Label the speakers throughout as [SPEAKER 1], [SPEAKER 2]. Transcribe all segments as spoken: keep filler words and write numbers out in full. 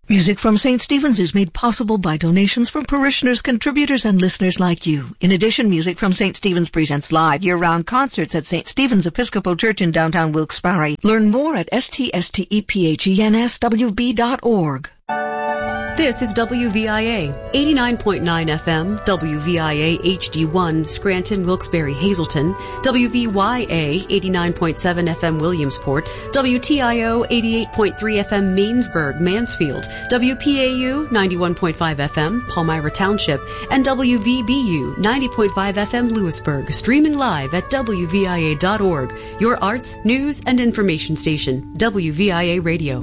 [SPEAKER 1] Music from Saint Stephen's is made possible by donations from parishioners, contributors, and listeners like you. In addition, Music from Saint Stephen's presents live year-round concerts at Saint Stephen's Episcopal Church in downtown Wilkes-Barre. Learn more at s t s t e p h e n s w b dot org.
[SPEAKER 2] This is W V I A, eighty-nine point nine F M, W V I A H D one, Scranton, Wilkes-Barre, Hazleton, W V Y A, eighty-nine point seven F M, Williamsport, W T I O, eighty-eight point three F M, Mainsburg, Mansfield, W P A U, ninety-one point five F M, Palmyra Township, and W V B U, ninety point five F M, Lewisburg, streaming live at W V I A dot org, your arts, news, and information station, W V I A Radio.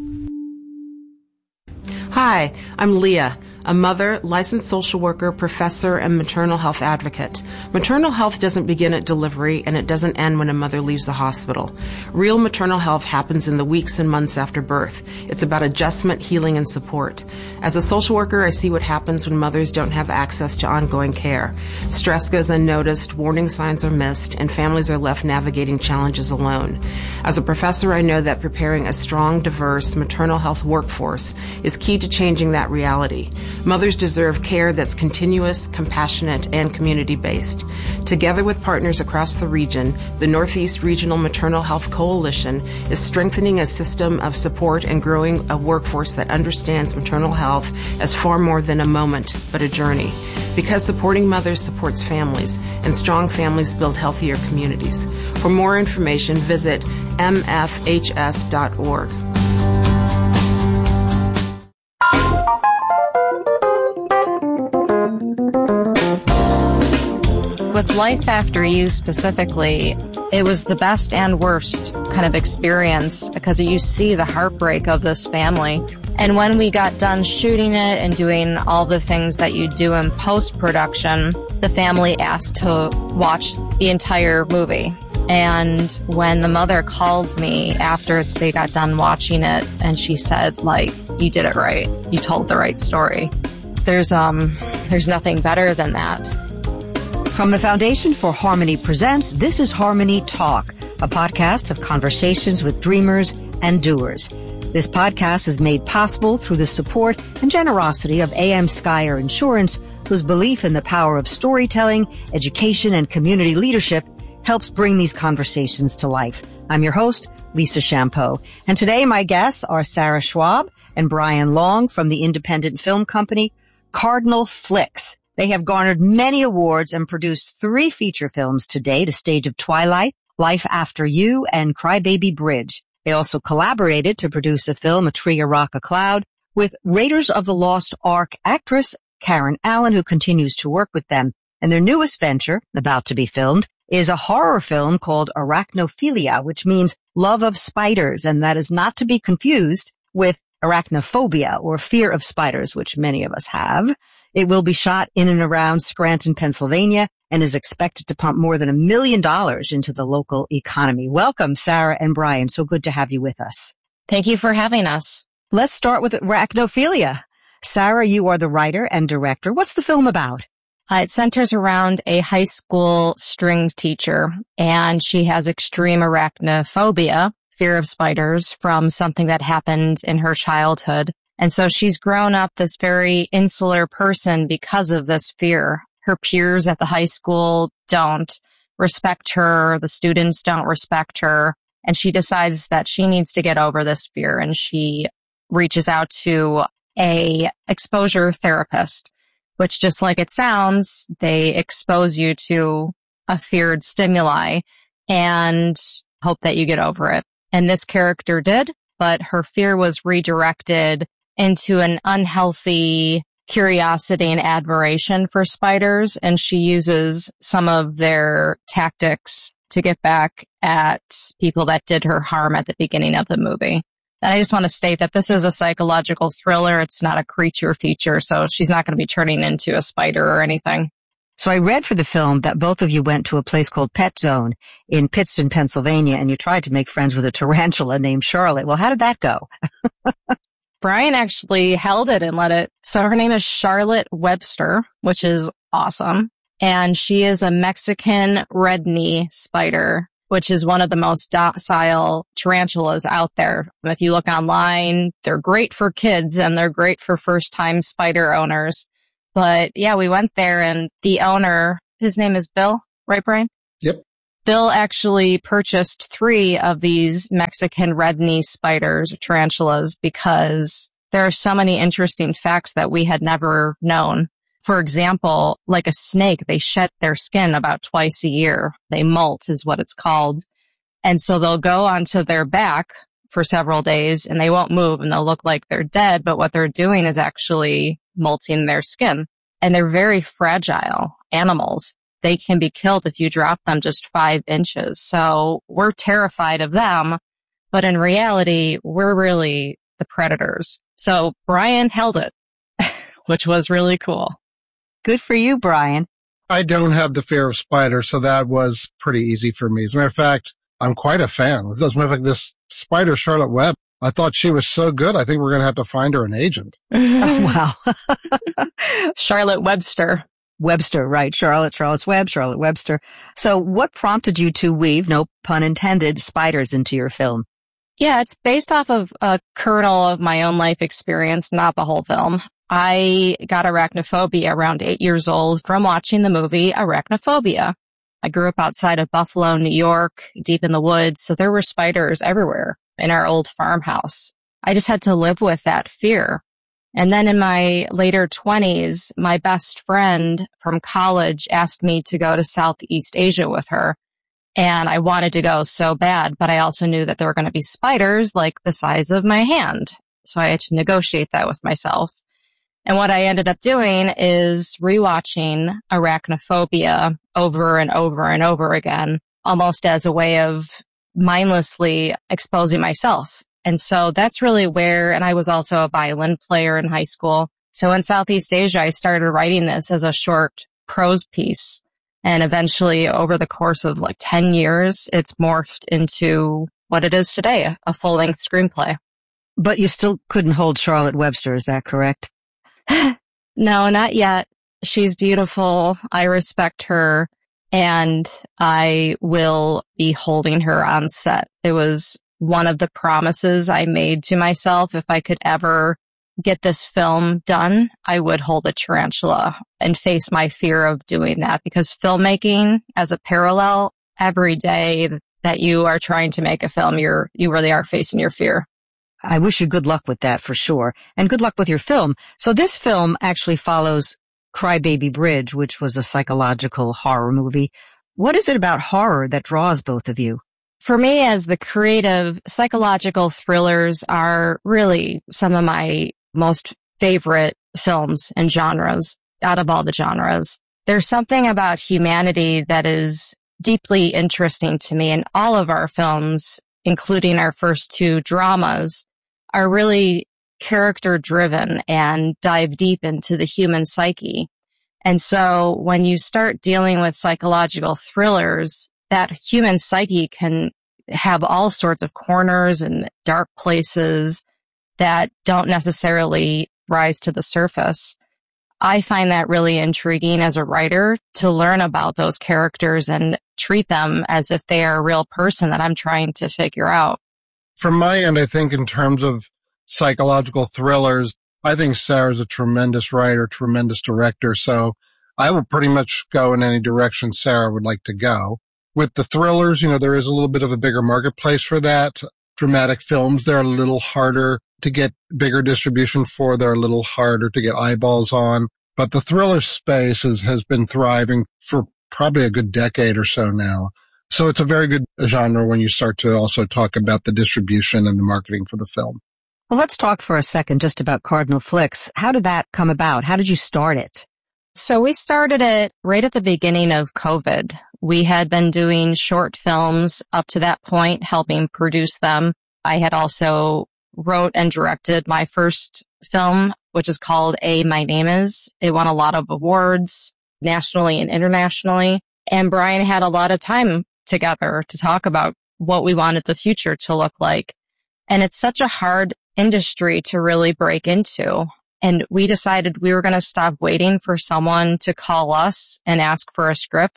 [SPEAKER 3] Hi, I'm Leah, a mother, licensed social worker, professor, and maternal health advocate. Maternal health doesn't begin at delivery, and it doesn't end when a mother leaves the hospital. Real maternal health happens in the weeks and months after birth. It's about adjustment, healing, and support. As a social worker, I see what happens when mothers don't have access to ongoing care. Stress goes unnoticed, warning signs are missed, and families are left navigating challenges alone. As a professor, I know that preparing a strong, diverse maternal health workforce is key to changing that reality. Mothers deserve care that's continuous, compassionate, and community-based. Together with partners across the region, the Northeast Regional Maternal Health Coalition is strengthening a system of support and growing a workforce that understands maternal health as far more than a moment, but a journey. Because supporting mothers supports families, and strong families build healthier communities. For more information, visit m f h s dot org.
[SPEAKER 4] With Life After You specifically, it was the best and worst kind of experience because you see the heartbreak of this family. And when we got done shooting it and doing all the things that you do in post-production, the family asked to watch the entire movie. And when the mother called me after they got done watching it, and she said, like, you did it right. You told the right story. There's, um, there's nothing better than that.
[SPEAKER 5] From the Foundation for Harmony Presents, this is Harmony Talk, a podcast of conversations with dreamers and doers. This podcast is made possible through the support and generosity of A M Skyer Insurance, whose belief in the power of storytelling, education, and community leadership helps bring these conversations to life. I'm your host, Lisa Champeau. And today my guests are Sarah Schwab and Brian Long from the independent film company Cardinal Flicks. They have garnered many awards and produced three feature films to date, A Stage of Twilight, Life After You, and Crybaby Bridge. They also collaborated to produce a film, A Tree, a Rock, a Cloud, with Raiders of the Lost Ark actress Karen Allen, who continues to work with them. And their newest venture, about to be filmed, is a horror film called Arachnophilia, which means love of spiders, and that is not to be confused with arachnophobia, or fear of spiders, which many of us have. It will be shot in and around Scranton, Pennsylvania, and is expected to pump more than a million dollars into the local economy. Welcome, Sarah and Brian. So good to have you with us.
[SPEAKER 4] Thank you for having us.
[SPEAKER 5] Let's start with Arachnophilia. Sarah, you are the writer and director. What's the film about?
[SPEAKER 4] Uh, it centers around a high school strings teacher, and she has extreme arachnophobia, fear of spiders, from something that happened in her childhood. And so she's grown up this very insular person because of this fear. Her peers at the high school don't respect her. The students don't respect her. And she decides that she needs to get over this fear. And she reaches out to a exposure therapist, which, just like it sounds, they expose you to a feared stimuli and hope that you get over it. And this character did, but her fear was redirected into an unhealthy curiosity and admiration for spiders. And she uses some of their tactics to get back at people that did her harm at the beginning of the movie. And I just want to state that this is a psychological thriller. It's not a creature feature, so she's not going to be turning into a spider or anything.
[SPEAKER 5] So I read for the film that both of you went to a place called Pet Zone in Pittston, Pennsylvania, and you tried to make friends with a tarantula named Charlotte. Well, how did that go?
[SPEAKER 4] Brian actually held it and let it. So her name is Charlotte Webster, which is awesome. And she is a Mexican red knee spider. which is one of the most docile tarantulas out there. If you look online, they're great for kids and they're great for first-time spider owners. But yeah, we went there and the owner, his name is Bill, right, Brian?
[SPEAKER 6] Yep.
[SPEAKER 4] Bill actually purchased three of these Mexican red knee spiders, or tarantulas, because there are so many interesting facts that we had never known. For example, like a snake, they shed their skin about twice a year. They molt is what it's called. And so they'll go onto their back for several days and they won't move and they'll look like they're dead. But what they're doing is actually molting their skin. And they're very fragile animals. They can be killed if you drop them just five inches. So we're terrified of them. But in reality, we're really the predators. So Brian held it, which was really cool.
[SPEAKER 5] Good for you, Brian.
[SPEAKER 6] I don't have the fear of spiders, so that was pretty easy for me. As a matter of fact, I'm quite a fan. As a matter of fact, this spider, Charlotte Webb, I thought she was so good, I think we're going to have to find her an agent.
[SPEAKER 5] Oh, wow.
[SPEAKER 4] Charlotte Webster.
[SPEAKER 5] Webster, right. Charlotte, Charlotte's Web, Charlotte Webster. So what prompted you to weave, no pun intended, spiders into your film?
[SPEAKER 4] Yeah, it's based off of a kernel of my own life experience, not the whole film. I got arachnophobia around eight years old from watching the movie Arachnophobia. I grew up outside of Buffalo, New York, deep in the woods, so there were spiders everywhere in our old farmhouse. I just had to live with that fear. And then in my later twenties, my best friend from college asked me to go to Southeast Asia with her. And I wanted to go so bad, but I also knew that there were going to be spiders like the size of my hand. So I had to negotiate that with myself. And what I ended up doing is rewatching Arachnophobia over and over and over again, almost as a way of mindlessly exposing myself. And so that's really where, and I was also a violin player in high school. So in Southeast Asia, I started writing this as a short prose piece. And eventually, over the course of like ten years, it's morphed into what it is today, a full-length screenplay.
[SPEAKER 5] But you still couldn't hold Charlotte Webster, is that correct?
[SPEAKER 4] No, not yet. She's beautiful. I respect her, and I will be holding her on set. It was one of the promises I made to myself. If I could ever get this film done, I would hold a tarantula and face my fear of doing that, because filmmaking as a parallel, every day that you are trying to make a film, you're, you really are facing your fear.
[SPEAKER 5] I wish you good luck with that for sure. And good luck with your film. So this film actually follows Crybaby Bridge, which was a psychological horror movie. What is it about horror that draws both of you?
[SPEAKER 4] For me, as the creative, psychological thrillers are really some of my most favorite films and genres out of all the genres. There's something about humanity that is deeply interesting to me, and all of our films, including our first two dramas, are really character driven and dive deep into the human psyche. And so when you start dealing with psychological thrillers, that human psyche can have all sorts of corners and dark places that don't necessarily rise to the surface. I find that really intriguing as a writer, to learn about those characters and treat them as if they are a real person that I'm trying to figure out.
[SPEAKER 6] From my end, I think in terms of psychological thrillers, I think Sarah's a tremendous writer, tremendous director. So I will pretty much go in any direction Sarah would like to go. With the thrillers, you know, there is a little bit of a bigger marketplace for that. Dramatic films, they're a little harder to get bigger distribution for. They're a little harder to get eyeballs on. But the thriller space is, has been thriving for probably a good decade or so now. So it's a very good genre when you start to also talk about the distribution and the marketing for the film.
[SPEAKER 5] Well, let's talk for a second just about Cardinal Flicks. How did that come about? How did you start it?
[SPEAKER 4] So we started it right at the beginning of COVID. We had been doing short films up to that point, helping produce them. I had also wrote and directed my first film, which is called A My Name Is. It won a lot of awards nationally and internationally. And Brian had a lot of time together to talk about what we wanted the future to look like. And it's such a hard industry to really break into. And we decided we were going to stop waiting for someone to call us and ask for a script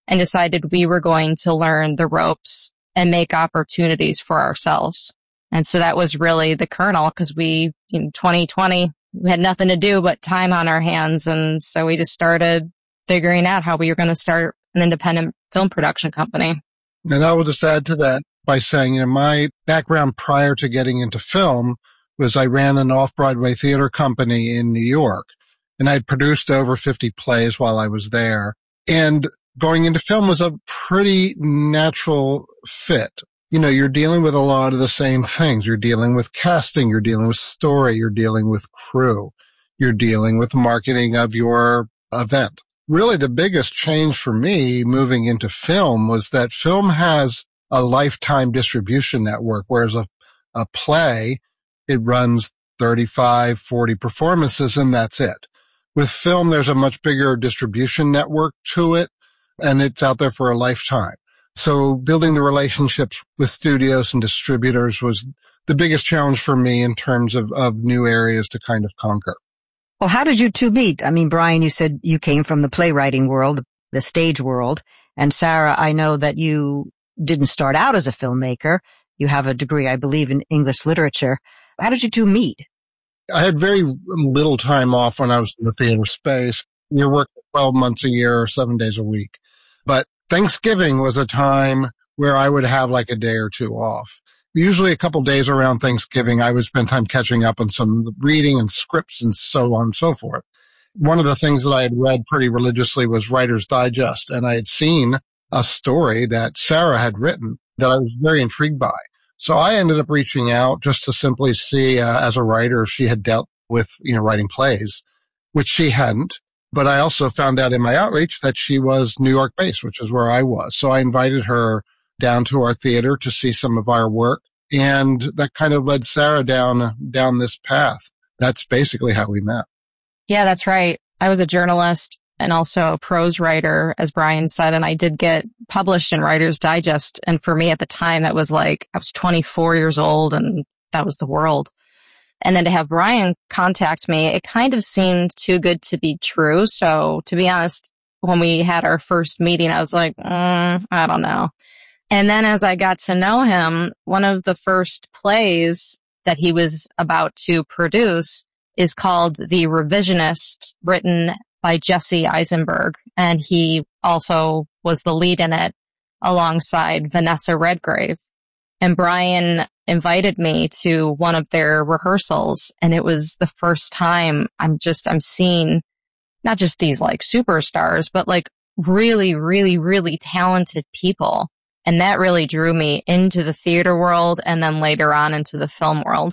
[SPEAKER 4] and decided we were going to learn the ropes and make opportunities for ourselves. And so that was really the kernel, because we, in twenty twenty, we had nothing to do but time on our hands. And so we just started figuring out how we were going to start an independent film production company.
[SPEAKER 6] And I will just add to that by saying, you know, my background prior to getting into film was I ran an off-Broadway theater company in New York, and I'd produced over fifty plays while I was there. And going into film was a pretty natural fit. You know, you're dealing with a lot of the same things. You're dealing with casting, you're dealing with story, you're dealing with crew, you're dealing with marketing of your event. Really, the biggest change for me moving into film was that film has a lifetime distribution network, whereas a, a play, it runs thirty-five, forty performances, and that's it. With film, there's a much bigger distribution network to it, and it's out there for a lifetime. So building the relationships with studios and distributors was the biggest challenge for me in terms of, of new areas to kind of conquer.
[SPEAKER 5] Well, how did you two meet? I mean, Brian, you said you came from the playwriting world, the stage world. And Sarah, I know that you didn't start out as a filmmaker. You have a degree, I believe, in English literature. How did you two meet?
[SPEAKER 6] I had very little time off when I was in the theater space. You're working twelve months a year, seven days a week. But Thanksgiving was a time where I would have like a day or two off. Usually a couple days around Thanksgiving, I would spend time catching up on some reading and scripts and so on and so forth. One of the things that I had read pretty religiously was Writer's Digest, and I had seen a story that Sarah had written that I was very intrigued by. So I ended up reaching out just to simply see, uh, as a writer, if she had dealt with, you know, writing plays, which she hadn't. But I also found out in my outreach that she was New York based, which is where I was. So I invited her down to our theater to see some of our work. And that kind of led Sarah down, down this path. That's basically how we met.
[SPEAKER 4] Yeah, that's right. I was a journalist and also a prose writer, as Brian said, and I did get published in Writer's Digest. And for me at the time, that was like, I was twenty-four years old and that was the world. And then to have Brian contact me, it kind of seemed too good to be true. So to be honest, when we had our first meeting, I was like, mm, I don't know. And then as I got to know him, one of the first plays that he was about to produce is called The Revisionist, written by Jesse Eisenberg. And he also was the lead in it alongside Vanessa Redgrave. And Brian invited me to one of their rehearsals. And it was the first time I'm just, I'm seeing not just these like superstars, but like really, really, really talented people. And that really drew me into the theater world and then later on into the film world.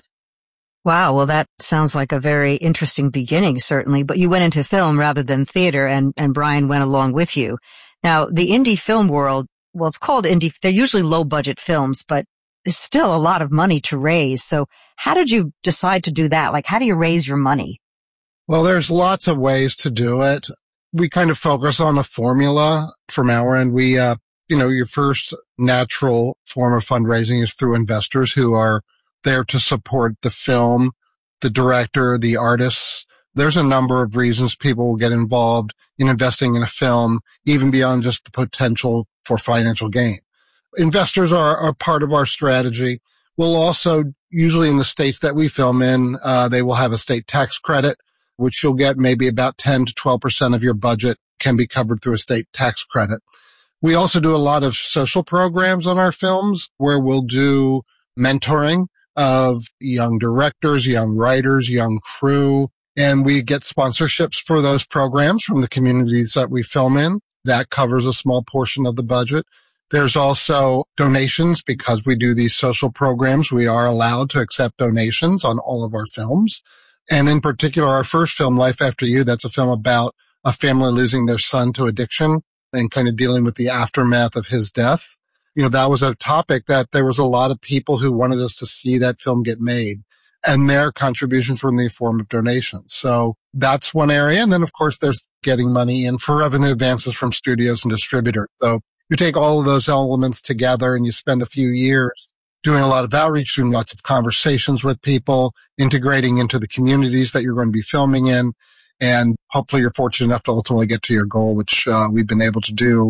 [SPEAKER 5] Wow. Well, that sounds like a very interesting beginning, certainly. But you went into film rather than theater, and, and Brian went along with you. Now, the indie film world, well, it's called indie. They're usually low budget films, but it's still a lot of money to raise. So how did you decide to do that? Like, how do you raise your money?
[SPEAKER 6] Well, there's lots of ways to do it. We kind of focus on a formula from our end. We, uh, you know, your first natural form of fundraising is through investors who are there to support the film, the director, the artists. There's a number of reasons people will get involved in investing in a film, even beyond just the potential for financial gain. Investors are, are part of our strategy. We'll also, usually in the states that we film in, uh, they will have a state tax credit, which you'll get maybe about ten to twelve percent of your budget can be covered through a state tax credit. We also do a lot of social programs on our films where we'll do mentoring of young directors, young writers, young crew, and we get sponsorships for those programs from the communities that we film in. That covers a small portion of the budget. There's also donations because we do these social programs. We are allowed to accept donations on all of our films. And in particular, our first film, Life After You, that's a film about a family losing their son to addiction and kind of dealing with the aftermath of his death. You know, that was a topic that there was a lot of people who wanted us to see that film get made, and their contributions were in the form of donations. So that's one area. And then, of course, there's getting money in for revenue advances from studios and distributors. So you take all of those elements together and you spend a few years doing a lot of outreach, doing lots of conversations with people, integrating into the communities that you're going to be filming in. And hopefully you're fortunate enough to ultimately get to your goal, which uh, we've been able to do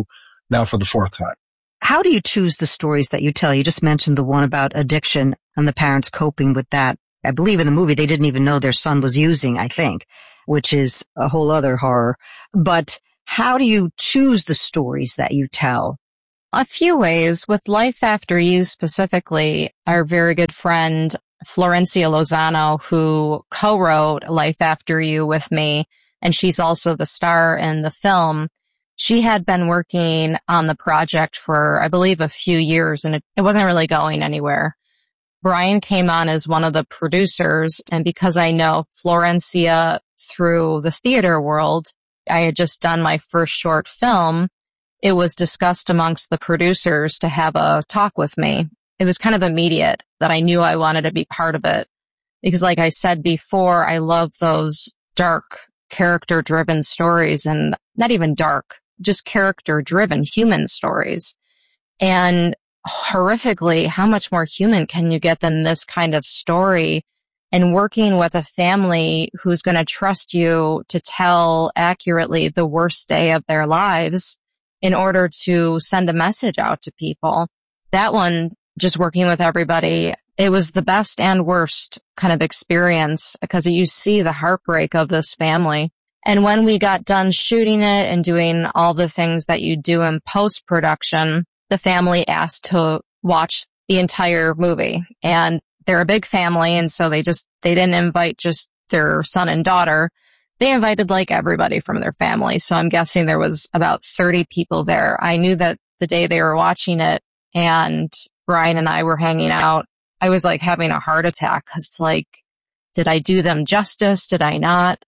[SPEAKER 6] now for the fourth time.
[SPEAKER 5] How do you choose the stories that you tell? You just mentioned the one about addiction and the parents coping with that. I believe in the movie they didn't even know their son was using, I think, which is a whole other horror. But how do you choose the stories that you tell?
[SPEAKER 4] A few ways. With Life After You specifically, our very good friend Florencia Lozano, who co-wrote Life After You with me, and she's also the star in the film, she had been working on the project for, I believe, a few years, and it, it wasn't really going anywhere. Brian came on as one of the producers, and because I know Florencia through the theater world, I had just done my first short film. It was discussed amongst the producers to have a talk with me. It was kind of immediate that I knew I wanted to be part of it. Because like I said before, I love those dark, character-driven stories, and not even dark, just character-driven human stories. And horrifically, how much more human can you get than this kind of story? And working with a family who's going to trust you to tell accurately the worst day of their lives in order to send a message out to people. That one, just working with everybody, it was the best and worst kind of experience because you see the heartbreak of this family. And when we got done shooting it and doing all the things that you do in post-production, the family asked to watch the entire movie. And they're a big family, and so they just, they didn't invite just their son and daughter. They invited like everybody from their family. So I'm guessing there was about thirty people there. I knew that the day they were watching it and Brian and I were hanging out, I was like having a heart attack because it's like, did I do them justice? Did I not?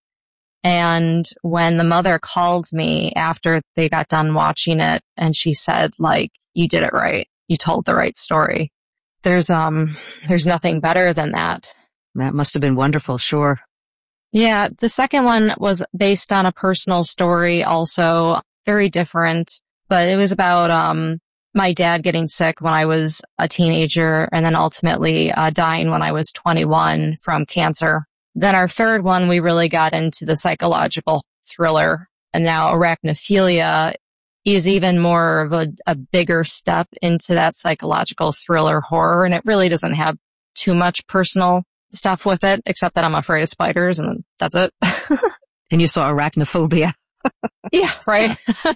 [SPEAKER 4] And when the mother called me after they got done watching it and she said, like, you did it right. You told the right story. There's, um, there's nothing better than that.
[SPEAKER 5] That must have been wonderful. Sure.
[SPEAKER 4] Yeah. The second one was based on a personal story, also very different, but it was about, um, my dad getting sick when I was a teenager and then ultimately uh, dying when I was twenty-one from cancer. Then our third one, we really got into the psychological thriller, and now Arachnophilia is even more of a, a bigger step into that psychological thriller horror, and it really doesn't have too much personal stuff with it, except that I'm afraid of spiders, and that's it.
[SPEAKER 5] And you saw arachnophobia.
[SPEAKER 4] Yeah, right.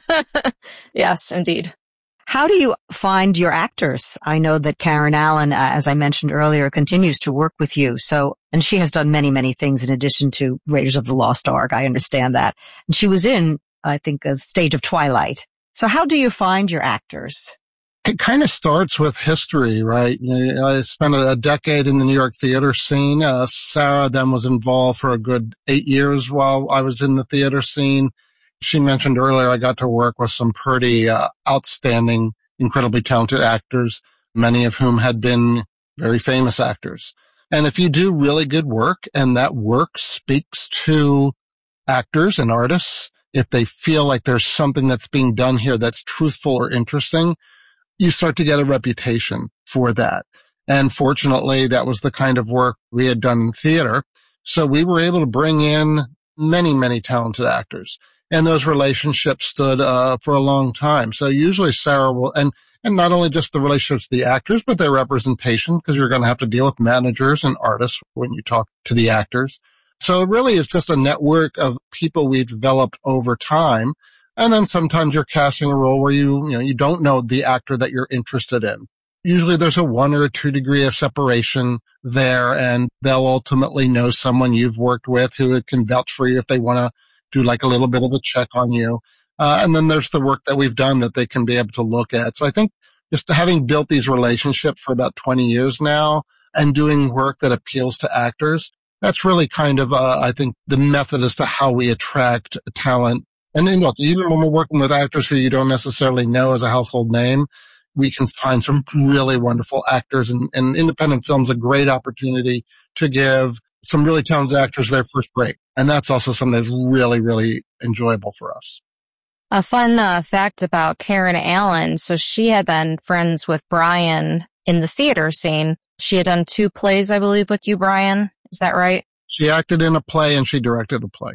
[SPEAKER 4] Yes, indeed.
[SPEAKER 5] How do you find your actors? I know that Karen Allen, uh, as I mentioned earlier, continues to work with you. So, and she has done many, many things in addition to Raiders of the Lost Ark. I understand that. And she was in, I think, a stage of Twilight. So how do you find your actors?
[SPEAKER 6] It kind of starts with history, right? You know, I spent a decade in the New York theater scene. Uh, Sarah then was involved for a good eight years while I was in the theater scene. She mentioned earlier I got to work with some pretty uh, outstanding, incredibly talented actors, many of whom had been very famous actors. And if you do really good work and that work speaks to actors and artists, if they feel like there's something that's being done here that's truthful or interesting, you start to get a reputation for that. And fortunately, that was the kind of work we had done in theater. So we were able to bring in many, many talented actors. And those relationships stood uh, for a long time. So usually Sarah will, and, and not only just the relationships with the actors, but their representation, because you're going to have to deal with managers and artists when you talk to the actors. So it really is just a network of people we've developed over time. And then sometimes you're casting a role where you, you know, you don't know the actor that you're interested in. Usually there's a one or a two degree of separation there, and they'll ultimately know someone you've worked with who can vouch for you if they want to do like a little bit of a check on you. Uh, and then there's the work that we've done that they can be able to look at. So I think just having built these relationships for about twenty years now and doing work that appeals to actors, that's really kind of, uh, I think, the method as to how we attract talent. And then look, even when we're working with actors who you don't necessarily know as a household name, we can find some really wonderful actors, and, and independent film's a great opportunity to give some really talented actors their first break. And that's also something that's really, really enjoyable for us.
[SPEAKER 4] A fun uh, fact about Karen Allen. So she had been friends with Brian in the theater scene. She had done two plays, I believe, with you, Brian. Is that right?
[SPEAKER 6] She acted in a play and she directed a play.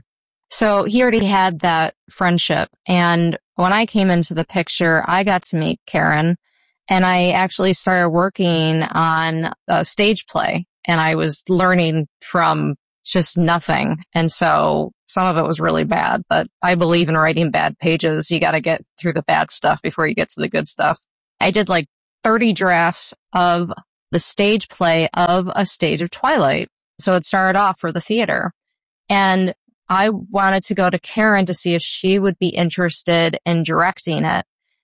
[SPEAKER 4] So he already had that friendship. And when I came into the picture, I got to meet Karen, and I actually started working on a stage play, and I was learning from just nothing. And so some of it was really bad, but I believe in writing bad pages. You got to get through the bad stuff before you get to the good stuff. I did like thirty drafts of the stage play of a stage of Twilight. So it started off for the theater. And I wanted to go to Karen to see if she would be interested in directing it.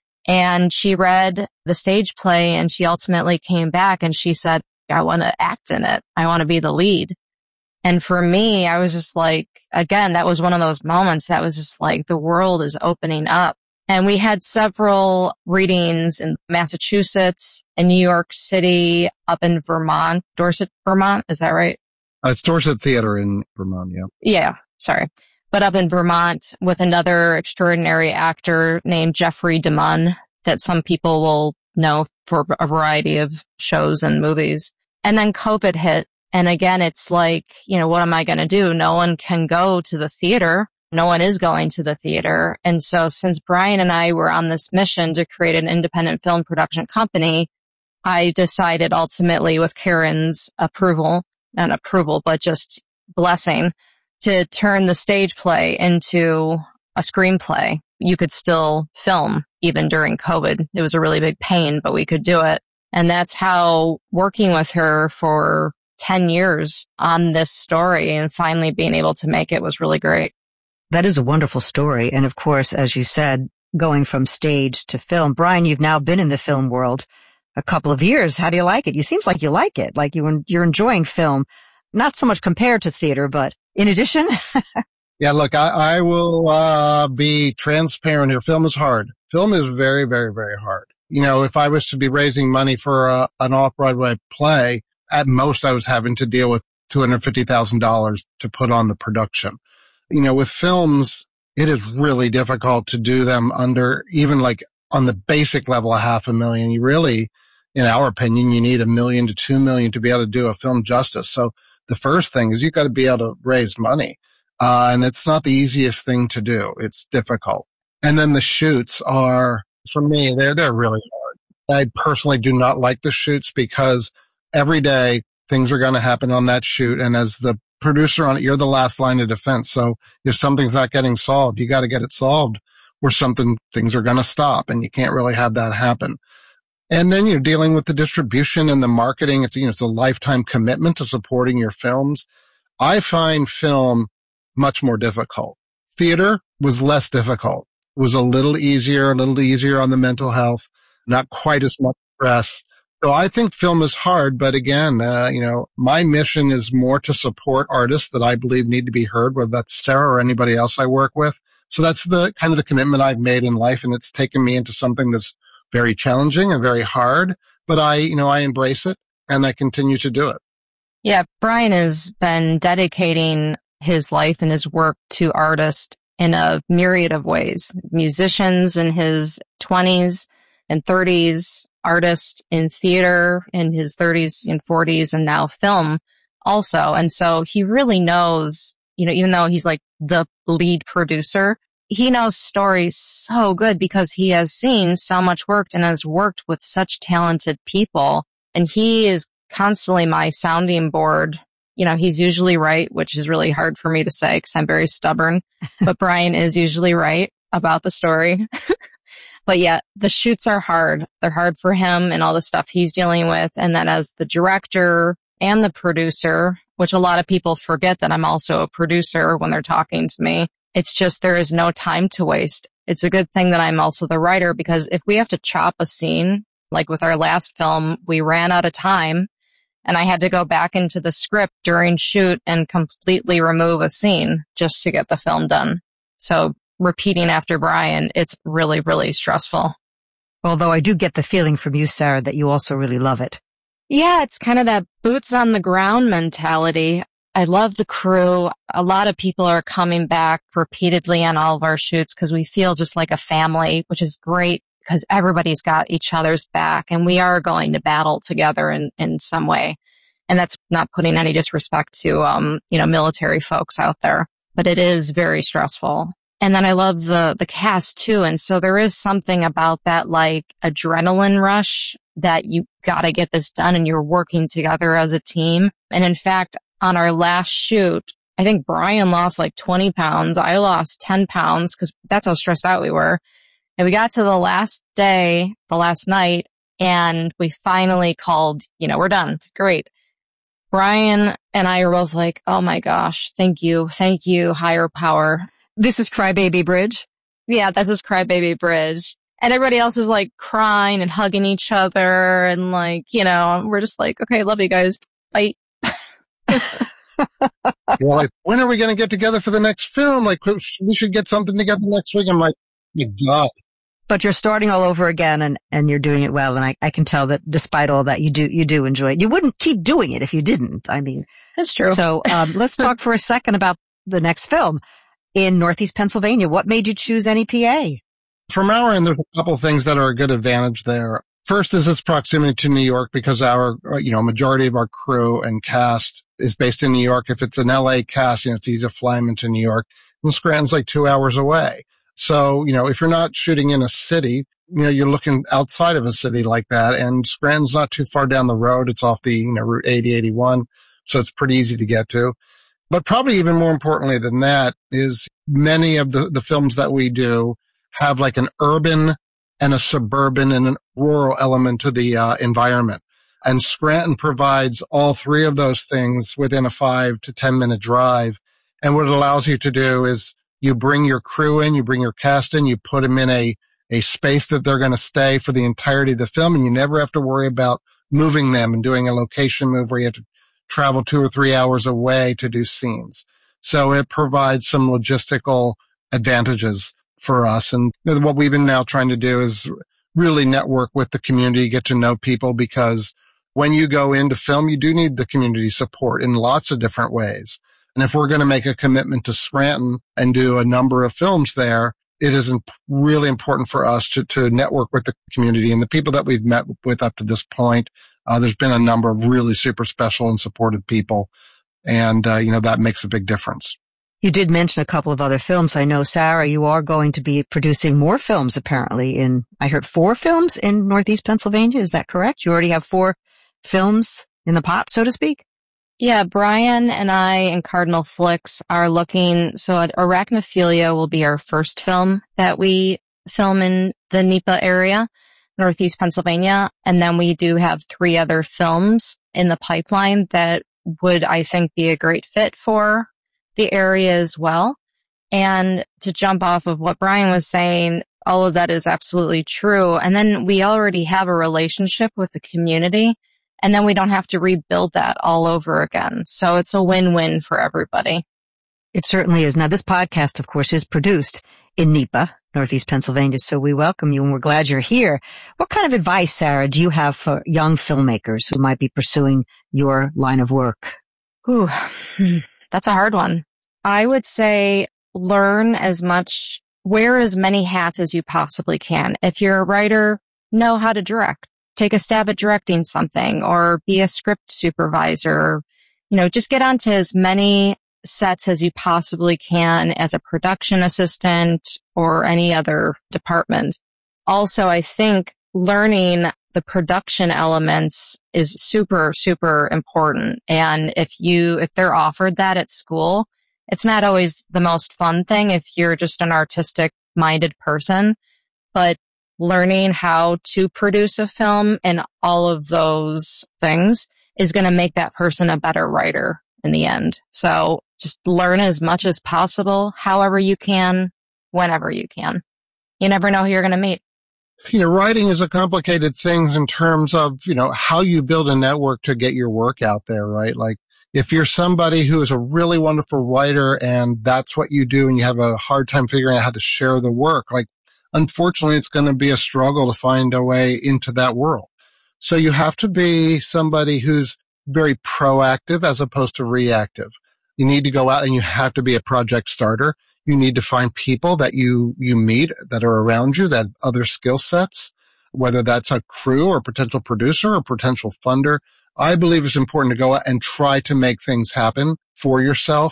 [SPEAKER 4] And she read the stage play, and she ultimately came back and she said, I want to act in it. I want to be the lead. And for me, I was just like, again, that was one of those moments that was just like, the world is opening up. And we had several readings in Massachusetts, in New York City, up in Vermont, Dorset, Vermont. Is that right?
[SPEAKER 6] Uh, it's Dorset Theater in Vermont, yeah.
[SPEAKER 4] Yeah, sorry. But up in Vermont with another extraordinary actor named Jeffrey DeMunn that some people will know for a variety of shows and movies. And then COVID hit. And again, it's like, you know, what am I going to do? No one can go to the theater. No one is going to the theater. And so since Brian and I were on this mission to create an independent film production company, I decided ultimately with Karen's approval, not approval, but just blessing, to turn the stage play into a screenplay. You could still film even during COVID. It was a really big pain, but we could do it. And that's how working with her for ten years on this story and finally being able to make it was really great.
[SPEAKER 5] That is a wonderful story. And of course, as you said, going from stage to film. Brian, you've now been in the film world a couple of years. How do you like it? You seems like you like it, like you, you're enjoying film, not so much compared to theater, but in addition.
[SPEAKER 6] Yeah, look, I, I will uh, be transparent here. Film is hard. Film is very, very, very hard. You know, if I was to be raising money for a, an off-Broadway play, at most I was having to deal with two hundred fifty thousand dollars to put on the production. You know, with films, it is really difficult to do them under even like on the basic level, a half a million. You really, in our opinion, you need a million to two million to be able to do a film justice. So the first thing is you've got to be able to raise money. Uh, and it's not the easiest thing to do. It's difficult. And then the shoots are, for me, they're, they're really hard. I personally do not like the shoots because every day things are going to happen on that shoot. And as the producer on it, you're the last line of defense. So if something's not getting solved, you got to get it solved or something, things are going to stop and you can't really have that happen. And then you're dealing with the distribution and the marketing. It's, you know, it's a lifetime commitment to supporting your films. I find film much more difficult. Theater was less difficult. It was a little easier, a little easier on the mental health, not quite as much stress. So I think film is hard, but again, uh, you know, my mission is more to support artists that I believe need to be heard, whether that's Sarah or anybody else I work with. So that's the kind of the commitment I've made in life, and it's taken me into something that's very challenging and very hard, but I, you know, I embrace it and I continue to do it.
[SPEAKER 4] Yeah, Brian has been dedicating his life and his work to artists in a myriad of ways. Musicians in his twenties and thirties, artists in theater in his thirties and forties, and now film also. And so he really knows, you know, even though he's like the lead producer, he knows stories so good because he has seen so much work and has worked with such talented people. And he is constantly my sounding board. You know, he's usually right, which is really hard for me to say because I'm very stubborn. But Brian is usually right about the story. But yeah, the shoots are hard. They're hard for him and all the stuff he's dealing with. And then as the director and the producer, which a lot of people forget that I'm also a producer when they're talking to me, it's just there is no time to waste. It's a good thing that I'm also the writer because if we have to chop a scene, like with our last film, we ran out of time. And I had to go back into the script during shoot and completely remove a scene just to get the film done. So repeating after Brian, it's really, really stressful.
[SPEAKER 5] Although I do get the feeling from you, Sarah, that you also really love it.
[SPEAKER 4] Yeah, it's kind of that boots on the ground mentality. I love the crew. A lot of people are coming back repeatedly on all of our shoots because we feel just like a family, which is great. Because everybody's got each other's back and we are going to battle together in, in some way. And that's not putting any disrespect to, um, you know, military folks out there. but it is very stressful. And then I love the, the cast too. And so there is something about that like adrenaline rush that you gotta get this done and you're working together as a team. And in fact, on our last shoot, I think Brian lost like twenty pounds. I lost ten pounds because that's how stressed out we were. And we got to the last day, the last night, and we finally called, you know, we're done. Great. Brian and I were both like, oh my gosh, thank you. Thank you, higher power.
[SPEAKER 5] This is Crybaby Bridge?
[SPEAKER 4] Yeah, this is Crybaby Bridge. And everybody else is like crying and hugging each other. And like, you know, we're just like, okay, love you guys. Bye.
[SPEAKER 6] You're like, when are we going to get together for the next film? Like, we should get something together next week. I'm like, my God.
[SPEAKER 5] But you're starting all over again and, and you're doing it well. And I, I can tell that despite all that, you do, you do enjoy it. You wouldn't keep doing it if you didn't. I mean,
[SPEAKER 4] that's true.
[SPEAKER 5] So, um, let's talk for a second about the next film in Northeast Pennsylvania. What made you choose N E P A?
[SPEAKER 6] From our end, there's a couple of things that are a good advantage there. First is its proximity to New York because our, you know, majority of our crew and cast is based in New York. If it's an L A cast, you know, it's easy to fly them into New York. And Scranton's like two hours away. So, you know, if you're not shooting in a city, you know, you're looking outside of a city like that. And Scranton's not too far down the road. It's off the, you know, Route eighty, eighty-one. So it's pretty easy to get to. But probably even more importantly than that is many of the, the films that we do have like an urban and a suburban and an rural element to the uh, environment. And Scranton provides all three of those things within a five to ten minute drive. And what it allows you to do is you bring your crew in, you bring your cast in, you put them in a, a space that they're going to stay for the entirety of the film. And you never have to worry about moving them and doing a location move where you have to travel two or three hours away to do scenes. So it provides some logistical advantages for us. And what we've been now trying to do is really network with the community, get to know people, because when you go into film, you do need the community support in lots of different ways. And if we're going to make a commitment to Scranton and do a number of films there, it is imp- really important for us to, to network with the community and the people that we've met with up to this point. Uh, there's been a number of really super special and supportive people. And, uh, you know, that makes a big difference.
[SPEAKER 5] You did mention a couple of other films. I know, Sarah, you are going to be producing more films apparently in, I heard four films in Northeast Pennsylvania. Is that correct? You already have four films in the pot, so to speak?
[SPEAKER 4] Yeah, Brian and I and Cardinal Flicks are looking, so Arachnophilia will be our first film that we film in the N E P A area, Northeast Pennsylvania. And then we do have three other films in the pipeline that would, I think, be a great fit for the area as well. And to jump off of what Brian was saying, all of that is absolutely true. And then we already have a relationship with the community, and then we don't have to rebuild that all over again. So it's a win-win for everybody.
[SPEAKER 5] It certainly is. Now, this podcast, of course, is produced in N E P A, Northeast Pennsylvania, so we welcome you and we're glad you're here. What kind of advice, Sarah, do you have for young filmmakers who might be pursuing your line of work?
[SPEAKER 4] Ooh, that's a hard one. I would say learn as much, wear as many hats as you possibly can. If you're a writer, know how to direct. Take a stab at directing something or be a script supervisor. You know, just get onto as many sets as you possibly can as a production assistant or any other department. Also, I think learning the production elements is super, super important. And if you, if they're offered that at school, it's not always the most fun thing if you're just an artistic minded person, but learning how to produce a film and all of those things is going to make that person a better writer in the end. So just learn as much as possible, however you can, whenever you can. You never know who you're going to meet.
[SPEAKER 6] You know, writing is a complicated thing in terms of, you know, how you build a network to get your work out there, right? Like if you're somebody who is a really wonderful writer and that's what you do and you have a hard time figuring out how to share the work, like unfortunately, it's going to be a struggle to find a way into that world. So you have to be somebody who's very proactive as opposed to reactive. You need to go out and you have to be a project starter. You need to find people that you, you meet that are around you, that other skill sets, whether that's a crew or potential producer or potential funder. I believe it's important to go out and try to make things happen for yourself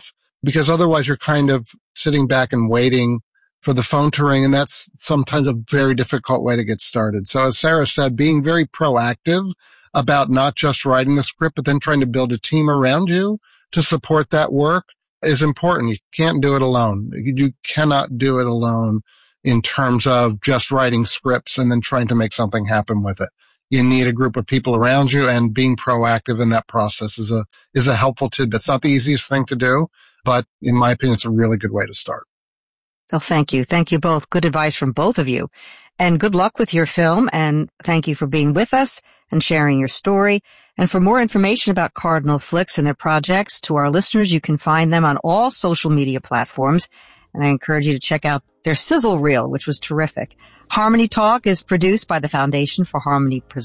[SPEAKER 6] because otherwise you're kind of sitting back and waiting for the phone to ring, and that's sometimes a very difficult way to get started. So as Sarah said, being very proactive about not just writing the script, but then trying to build a team around you to support that work is important. You can't do it alone. You cannot do it alone in terms of just writing scripts and then trying to make something happen with it. You need a group of people around you, and being proactive in that process is a, is a helpful tidbit. It's not the easiest thing to do, but in my opinion, it's a really good way to start.
[SPEAKER 5] So thank you. Thank you both. Good advice from both of you. And good luck with your film. And thank you for being with us and sharing your story. And for more information about Cardinal Flicks and their projects, to our listeners, you can find them on all social media platforms. And I encourage you to check out their sizzle reel, which was terrific. Harmony Talk is produced by the Foundation for Harmony Presents.